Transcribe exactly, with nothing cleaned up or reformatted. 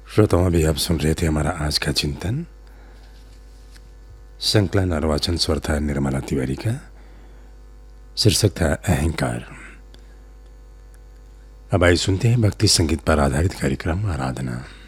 श्रोताओं, अभी आप सुन रहे थे हमारा आज का चिंतन। संकलन और वाचन स्वर था निर्मला तिवारी का। शीर्षक था अहंकार। अब आइए सुनते हैं भक्ति संगीत पर आधारित कार्यक्रम आराधना।